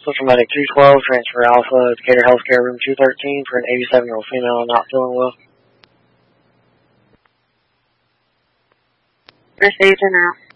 Social Medic 212, transfer Alpha, Decatur Healthcare, room 213 for an 87-year-old female not feeling well. First agent out.